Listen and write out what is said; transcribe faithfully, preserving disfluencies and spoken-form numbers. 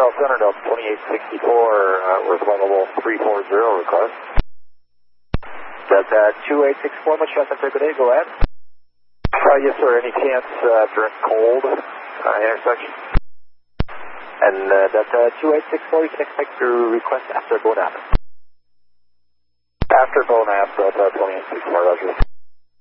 Charles Center, Delta twenty-eight sixty-four, uh, with level three four zero request. Delta two eight six four, much traffic for today, go ahead. Uh, yes sir, any chance uh, during cold uh, intersection? And uh, Delta two eight six four, you can expect your request after Bonap. After Bonap, Delta twenty-eight sixty-four, Roger.